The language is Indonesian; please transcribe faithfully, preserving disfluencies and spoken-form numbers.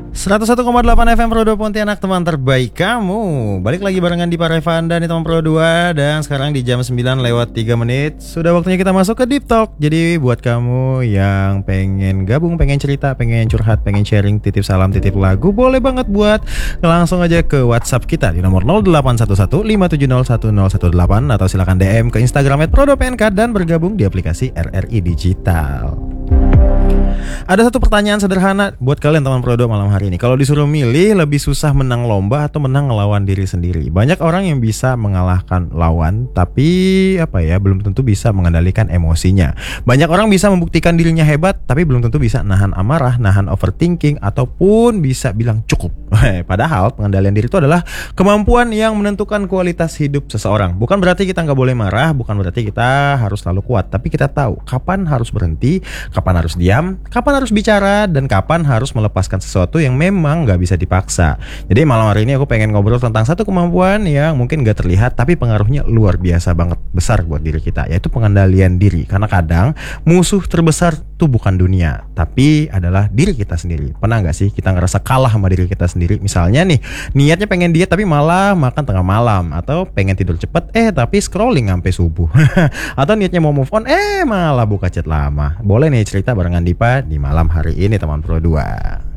seratus satu koma delapan F M Pro dua Pontianak, teman terbaik kamu. Balik lagi barengan di Parevanda nih teman Pro dua. Dan sekarang di jam sembilan lewat tiga menit sudah waktunya kita masuk ke Deep Talk. Jadi buat kamu yang pengen gabung, pengen cerita, pengen curhat, pengen sharing, titip salam, titip lagu, boleh banget buat langsung aja ke WhatsApp kita di nomor nol delapan satu satu lima tujuh nol satu nol satu delapan. Atau silakan D M ke Instagram at pro dua P N K dan bergabung di aplikasi R R I Digital. Ada satu pertanyaan sederhana buat kalian teman Pro dua malam hari ini. Kalau disuruh milih, lebih susah menang lomba atau menang ngelawan diri sendiri? Banyak orang yang bisa mengalahkan lawan, tapi apa ya, belum tentu bisa mengendalikan emosinya. Banyak orang bisa membuktikan dirinya hebat, tapi belum tentu bisa nahan amarah, nahan overthinking, ataupun bisa bilang cukup. Padahal pengendalian diri itu adalah kemampuan yang menentukan kualitas hidup seseorang. Bukan berarti kita nggak boleh marah, bukan berarti kita harus selalu kuat, tapi kita tahu kapan harus berhenti, kapan harus diam, kapan harus bicara, dan kapan harus melepaskan sesuatu yang memang gak bisa dipaksa. Jadi malam hari ini aku pengen ngobrol tentang satu kemampuan yang mungkin gak terlihat, tapi pengaruhnya luar biasa banget, besar buat diri kita, yaitu pengendalian diri. Karena kadang musuh terbesar tuh bukan dunia, tapi adalah diri kita sendiri. Pernah gak sih kita ngerasa kalah sama diri kita sendiri? Misalnya nih, niatnya pengen diet tapi malah makan tengah malam, atau pengen tidur cepet eh tapi scrolling sampai subuh. Atau niatnya mau move on eh malah buka chat lama. Boleh nih cerita barengan Dipa di malam hari ini teman Pro dua.